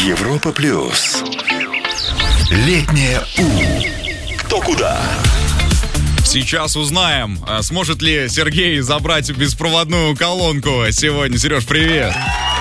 Европа плюс. Летнее У. Кто куда? Сейчас узнаем, сможет ли Сергей забрать беспроводную колонку сегодня. Сереж, привет!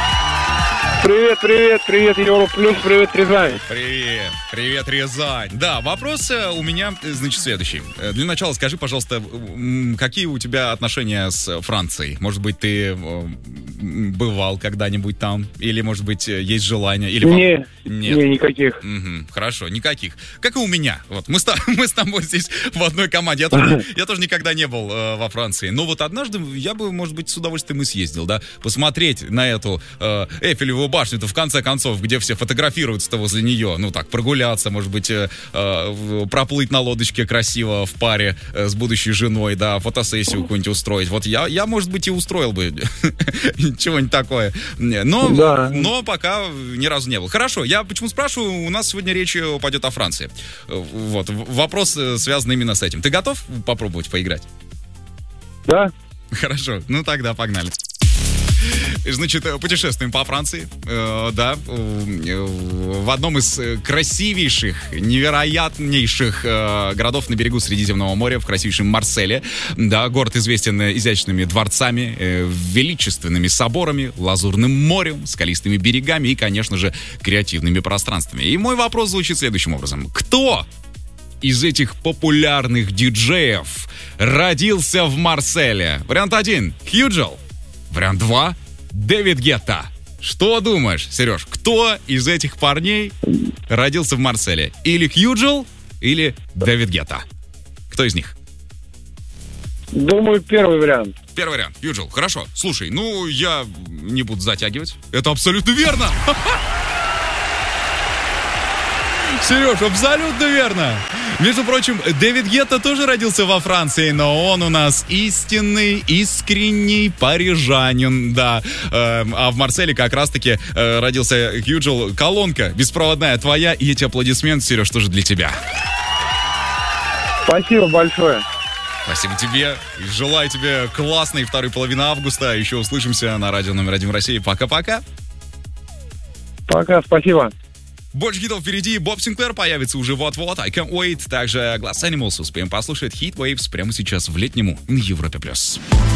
Привет, Европа плюс, привет, Рязань. Привет, Рязань. Да, вопрос у меня, значит, следующий. Для начала скажи, пожалуйста, какие у тебя отношения с Францией? Может быть, ты бывал когда-нибудь там? Или, может быть, есть желание? Или Нет, никаких. Хорошо, никаких. Как и у меня. Вот мы с тобой здесь в одной команде. Я тоже никогда не был во Франции. Но вот однажды я бы, может быть, с удовольствием и съездил, да? Посмотреть на эту Эйфелеву башню-то, в конце концов, где все фотографируются-то возле нее. Ну так, прогуляться, может быть, проплыть на лодочке красиво в паре с будущей женой, да, фотосессию какую-нибудь устроить. Вот я, может быть, и устроил бы чего-нибудь такое. Но пока ни разу не был. Хорошо, я почему спрашиваю, у нас сегодня речь пойдет о Франции. Вот, вопрос связан именно с этим. Ты готов попробовать поиграть? Да. Хорошо, ну тогда погнали. Значит, путешествуем по Франции, да, в одном из красивейших, невероятнейших городов на берегу Средиземного моря, в красивейшем Марселе. Да, город известен изящными дворцами, величественными соборами, лазурным морем, скалистыми берегами и, конечно же, креативными пространствами. И мой вопрос звучит следующим образом. Кто из этих популярных диджеев родился в Марселе? Вариант 1 – Хьюджел. Вариант 2 – Дэвид Гетта. Что думаешь, Сереж, кто из этих парней родился в Марселе? Или Хьюджел, или Дэвид Гетта? Кто из них? Думаю, первый вариант. Первый вариант, Хьюджел. Хорошо, слушай, ну я не буду затягивать. Это абсолютно верно! Сереж, абсолютно верно. Между прочим, Дэвид Гетта тоже родился во Франции, но он у нас истинный, искренний парижанин, да. А в Марселе как раз-таки родился Хьюджел. Колонка беспроводная твоя, и эти аплодисменты, Сереж, тоже для тебя. Спасибо большое. Спасибо тебе. Желаю тебе классной второй половины августа. Еще услышимся на радио номер 1 в России. Пока-пока. Пока, спасибо. Больше хитов впереди. Боб Синклер появится уже вот-вот. I Can't Wait. Также Glass Animals успеем послушать. Heat Waves прямо сейчас в летнему на Европе+.